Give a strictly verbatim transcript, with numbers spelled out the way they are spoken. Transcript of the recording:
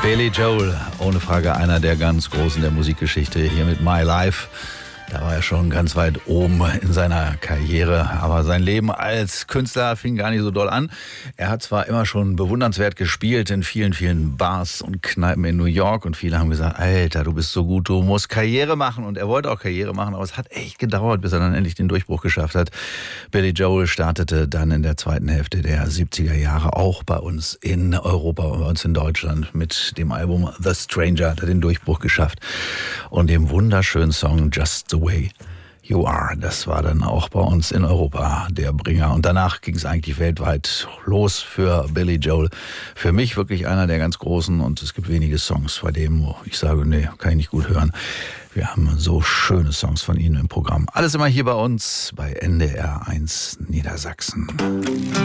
Billy Joel, ohne Frage einer der ganz Großen der Musikgeschichte, hier mit My Life. Da war er schon ganz weit oben in seiner Karriere, aber sein Leben als Künstler fing gar nicht so doll an. Er hat zwar immer schon bewundernswert gespielt in vielen, vielen Bars und Kneipen in New York und viele haben gesagt, Alter, du bist so gut, du musst Karriere machen, und er wollte auch Karriere machen, aber es hat echt gedauert, bis er dann endlich den Durchbruch geschafft hat. Billy Joel startete dann in der zweiten Hälfte der siebziger Jahre auch bei uns in Europa und bei uns in Deutschland mit dem Album The Stranger, hat er den Durchbruch geschafft und dem wunderschönen Song Just the Way You Are. Das war dann auch bei uns in Europa der Bringer. Und danach ging es eigentlich weltweit los für Billy Joel. Für mich wirklich einer der ganz Großen, und es gibt wenige Songs bei dem, wo ich sage, nee, kann ich nicht gut hören. Wir haben so schöne Songs von ihm im Programm. Alles immer hier bei uns bei N D R eins Niedersachsen.